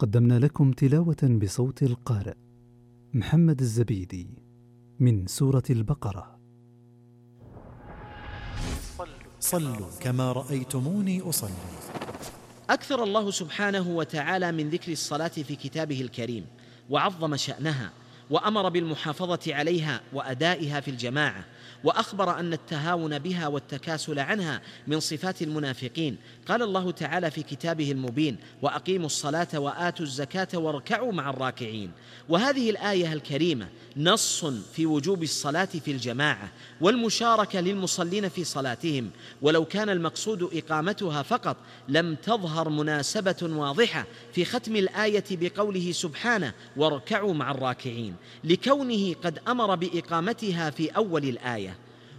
قدمنا لكم تلاوة بصوت القارئ محمد الزبيدي من سورة البقرة. صلوا كما رأيتموني أصلي. أكثر الله سبحانه وتعالى من ذكر الصلاة في كتابه الكريم، وعظم شأنها، وأمر بالمحافظة عليها وأدائها في الجماعة، وأخبر أن التهاون بها والتكاسل عنها من صفات المنافقين. قال الله تعالى في كتابه المبين: وأقيموا الصلاة وآتوا الزكاة واركعوا مع الراكعين. وهذه الآية الكريمة نص في وجوب الصلاة في الجماعة والمشاركة للمصلين في صلاتهم، ولو كان المقصود إقامتها فقط لم تظهر مناسبة واضحة في ختم الآية بقوله سبحانه: واركعوا مع الراكعين، لكونه قد أمر بإقامتها في أول الآية.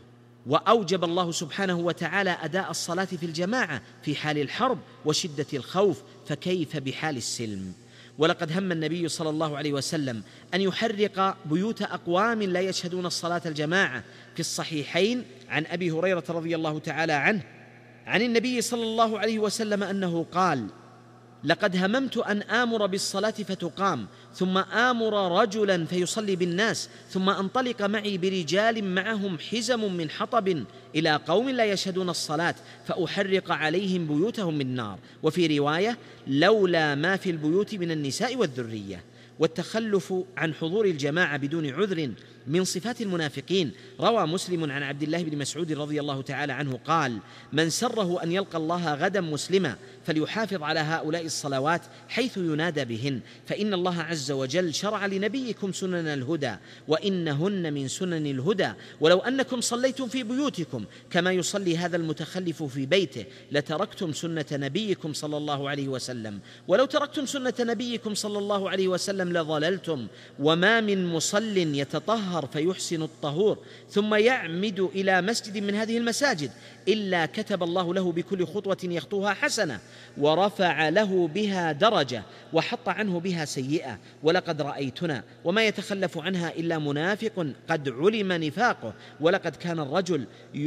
وأوجب الله سبحانه وتعالى أداء الصلاة في الجماعة في حال الحرب وشدة الخوف، فكيف بحال السلم؟ ولقد هم النبي صلى الله عليه وسلم أن يحرق بيوت أقوام لا يشهدون الصلاة الجماعة. في الصحيحين عن أبي هريرة رضي الله تعالى عنه عن النبي صلى الله عليه وسلم أنه قال: لقد هممت أن آمر بالصلاة فتقام، ثم آمر رجلا فيصلي بالناس، ثم أنطلق معي برجال معهم حزم من حطب إلى قوم لا يشهدون الصلاة فأحرق عليهم بيوتهم من نار. وفي رواية: لولا ما في البيوت من النساء والذرية. والتخلف عن حضور الجماعة بدون عذر من صفات المنافقين. روى مسلم عن عبد الله بن مسعود رضي الله تعالى عنه قال: من سره أن يلقى الله غدا مسلما فليحافظ على هؤلاء الصلوات حيث ينادى بهن، فإن الله عز وجل شرع لنبيكم سنن الهدى، وإنهن من سنن الهدى، ولو أنكم صليتم في بيوتكم كما يصلي هذا المتخلف في بيته لتركتم سنة نبيكم صلى الله عليه وسلم، ولو تركتم سنة نبيكم صلى الله عليه وسلم لضللتم. وما من مصل يتطهر فيحسن الطهور ثم يعمد إلى مسجد من هذه المساجد إلا كتب الله له بكل خطوة يخطوها حسنة، ورفع له بها درجة، وحط عنه بها سيئة. ولقد رأيتنا وما يتخلف عنها إلا منافق قد علم نفاقه. ولقد كان الرجل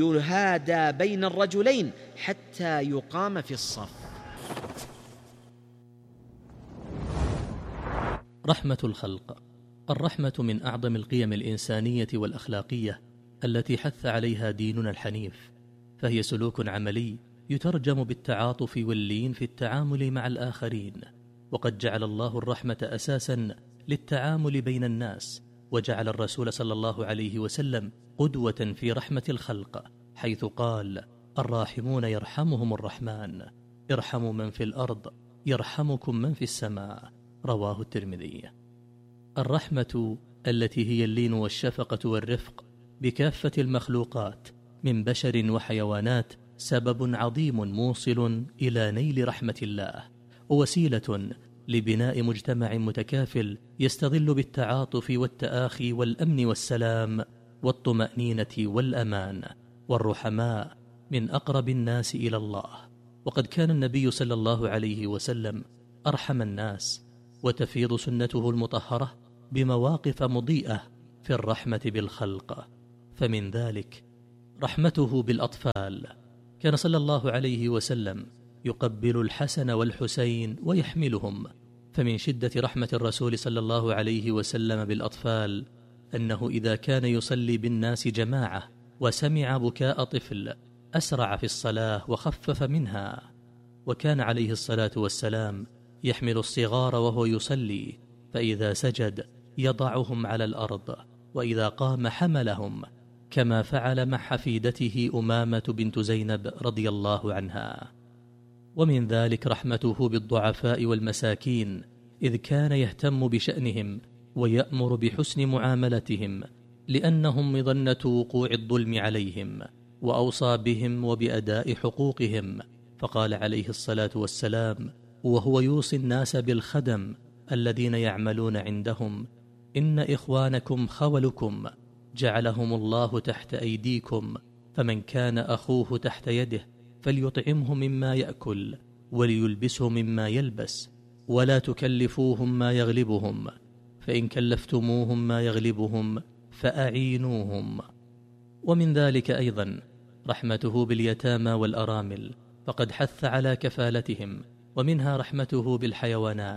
يهادى بين الرجلين حتى يقام في الصف. رحمة الخلق. الرحمة من أعظم القيم الإنسانية والأخلاقية التي حث عليها ديننا الحنيف، فهي سلوك عملي يترجم بالتعاطف واللين في التعامل مع الآخرين. وقد جعل الله الرحمة أساساً للتعامل بين الناس، وجعل الرسول صلى الله عليه وسلم قدوة في رحمة الخلق، حيث قال: الراحمون يرحمهم الرحمن، ارحموا من في الأرض يرحمكم من في السماء. رواه الترمذي. الرحمة التي هي اللين والشفقة والرفق بكافة المخلوقات من بشر وحيوانات سبب عظيم موصل إلى نيل رحمة الله، ووسيلة لبناء مجتمع متكافل يستظل بالتعاطف والتآخي والأمن والسلام والطمأنينة والأمان. والرحماء من أقرب الناس إلى الله، وقد كان النبي صلى الله عليه وسلم أرحم الناس، وتفيض سنته المطهرة بمواقف مضيئة في الرحمة بالخلق. فمن ذلك رحمته بالأطفال، كان صلى الله عليه وسلم يقبل الحسن والحسين ويحملهم. فمن شدة رحمة الرسول صلى الله عليه وسلم بالأطفال أنه إذا كان يصلي بالناس جماعة وسمع بكاء طفل أسرع في الصلاة وخفف منها. وكان عليه الصلاة والسلام يحمل الصغار وهو يصلي، فإذا سجد يضعهم على الأرض، وإذا قام حملهم، كما فعل مع حفيدته أمامة بنت زينب رضي الله عنها. ومن ذلك رحمته بالضعفاء والمساكين، إذ كان يهتم بشأنهم ويأمر بحسن معاملتهم، لأنهم مظنة وقوع الظلم عليهم، وأوصى بهم وبأداء حقوقهم. فقال عليه الصلاة والسلام وهو يوصي الناس بالخدم الذين يعملون عندهم: إن إخوانكم خولكم، جعلهم الله تحت أيديكم، فمن كان أخوه تحت يده فليطعمه مما يأكل وليلبسه مما يلبس، ولا تكلفوهم ما يغلبهم، فإن كلفتموهم ما يغلبهم فأعينوهم. ومن ذلك أيضا رحمته باليتامى والأرامل، فقد حث على كفالتهم. ومنها رحمته بالحيوانات،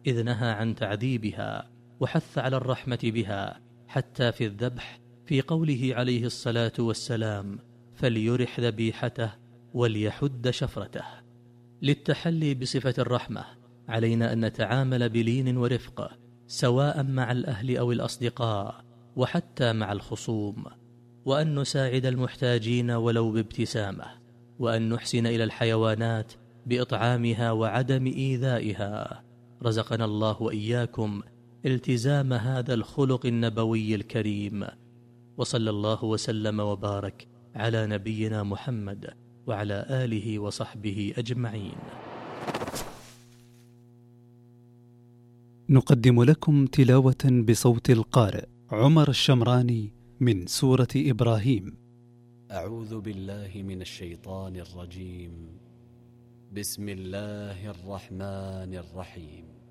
إذ نهى عن تعذيبها وحث على الرحمة بها حتى في الذبح، في قوله عليه الصلاة والسلام: فليرح ذبيحته وليحد شفرته. للتحلي بصفة الرحمة علينا أن نتعامل بلين ورفق، سواء مع الأهل أو الأصدقاء، وحتى مع الخصوم، وأن نساعد المحتاجين ولو بابتسامة، وأن نحسن إلى الحيوانات بإطعامها وعدم إيذائها. رزقنا الله وإياكم التزام هذا الخلق النبوي الكريم، وصلى الله وسلم وبارك على نبينا محمد وعلى آله وصحبه أجمعين. نقدم لكم تلاوة بصوت القارئ عمر الشمراني من سورة إبراهيم. أعوذ بالله من الشيطان الرجيم. بسم الله الرحمن الرحيم.